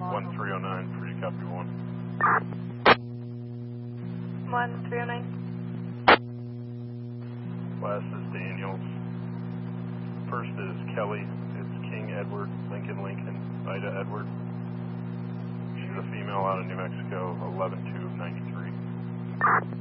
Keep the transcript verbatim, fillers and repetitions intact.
one three oh nine, pretty copy one. one three oh nine. Last is Daniels. First is Kelly. It's King Edward, Lincoln Lincoln, Ida Edward. She's a female out of New Mexico, eleven two ninety-three.